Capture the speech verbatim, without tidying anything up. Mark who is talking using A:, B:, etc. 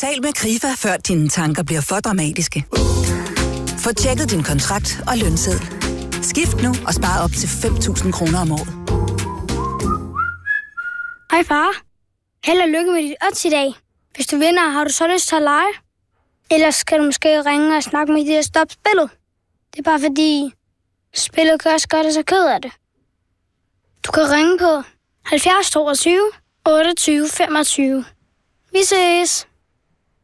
A: Tal med Krifa, før dine tanker bliver for dramatiske. Få tjekket din kontrakt og lønseddel. Skift nu og spar op til fem tusind kroner om året.
B: Hej far. Held og lykke med dit odds i dag. Hvis du vinder, har du så lyst til at lege? Ellers skal du måske ringe og snakke med de der stop spillet. Det er bare fordi, spillet kan også gøre dig så ked af det. Du kan ringe på halvfjerds toogtyve otteogtyve femogtyve. Vi ses!